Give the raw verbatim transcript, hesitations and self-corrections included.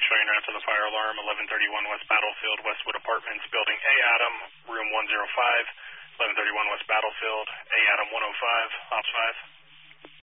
failure after the fire alarm, eleven thirty-one West Battlefield, Westwood Apartments, Building A Adam, Room one oh five, eleven thirty-one West Battlefield, A Adam one oh five, Ops five.